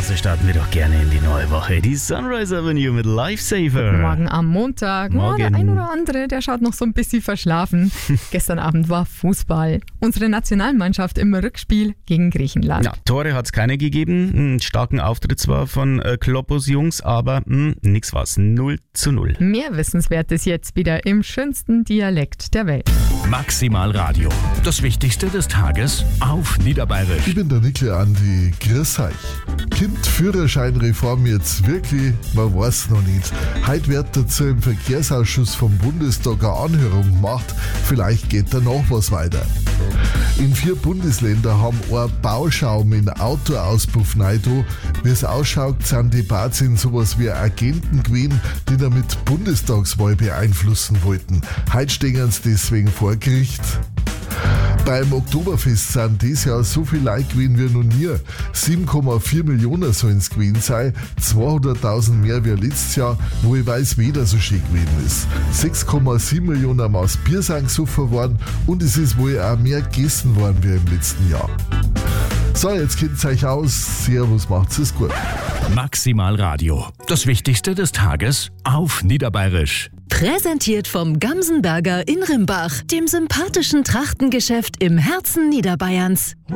Also starten wir doch gerne in die neue Woche. Die Sunrise Avenue mit Lifesaver. Morgen am Montag. Morgen. Der ein oder andere, der schaut noch so ein bisschen verschlafen. Gestern Abend war Fußball. Unsere Nationalmannschaft im Rückspiel gegen Griechenland. Ja, Tore hat es keine gegeben. Einen starken Auftritt zwar von Kloppos Jungs, aber nix war's. 0:0. Mehr Wissenswertes jetzt wieder im schönsten Dialekt der Welt. Maximal Radio. Das Wichtigste des Tages auf Niederbayerisch. Ich bin der Nikle Andi, grüß euch. Kommt Führerscheinreform jetzt wirklich? Man weiß noch nicht. Heute wird dazu im Verkehrsausschuss vom Bundestag eine Anhörung gemacht. Vielleicht geht da noch was weiter. In 4 Bundesländern haben ein Bauschaum in Autoauspuff rein. Wie es ausschaut, sind die Bazien sowas wie Agenten gewesen, die damit Bundestagswahl beeinflussen wollten. Heute stehen sie deswegen vor Gericht. Beim Oktoberfest sind dieses Jahr so viele Leute gewesen wie noch nie. 7,4 Millionen sollen es gewesen sein, 200.000 mehr wie letztes Jahr, wo ich weiß, weder so schön gewesen ist. 6,7 Millionen Maß Bier sind gesoffen worden und es ist wohl auch mehr gegessen worden wie im letzten Jahr. So, jetzt kennt es euch aus. Servus, macht's es gut. Maximal Radio. Das Wichtigste des Tages auf Niederbayerisch. Präsentiert vom Gamsenberger in Rimbach, dem sympathischen Trachtengeschäft im Herzen Niederbayerns.